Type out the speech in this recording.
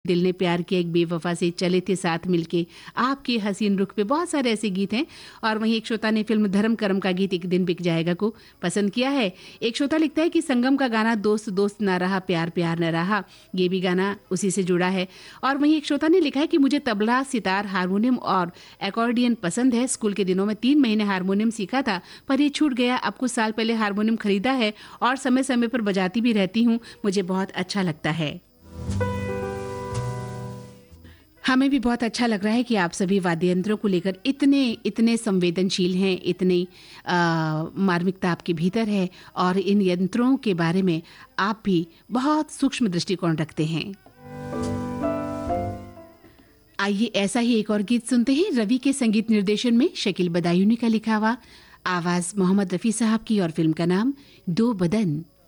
दिल ने प्यार किया, एक बेवफा से, चले थे साथ मिलके, आपके हसीन रुख पे, बहुत सारे ऐसे गीत हैं। और वहीं एक श्रोता ने फिल्म धर्म करम का गीत एक दिन बिक जाएगा को पसंद किया है। एक श्रोता लिखता है कि संगम का गाना दोस्त दोस्त ना रहा, प्यार प्यार न रहा, ये भी गाना उसी से जुड़ा है। और वहीं एक श्रोता ने लिखा है कि मुझे तबला, सितार, हारमोनियम और एकॉर्डियन पसंद है। स्कूल के दिनों में 3 महीने हारमोनियम सीखा था, पर ये छूट गया। अब कुछ साल पहले हारमोनियम खरीदा है और समय समय पर बजाती भी रहती हूँ, मुझे बहुत अच्छा लगता है। हमें भी बहुत अच्छा लग रहा है कि आप सभी वाद्य यंत्रों को लेकर इतने संवेदनशील हैं, इतनी मार्मिकता आपके भीतर है और इन यंत्रों के बारे में आप भी बहुत सूक्ष्म दृष्टिकोण रखते हैं। आइए ऐसा ही एक और गीत सुनते हैं। रवि के संगीत निर्देशन में शकील बदायूनी का लिखा हुआ, आवाज मोहम्मद रफी साहब की और फिल्म का नाम दो बदन।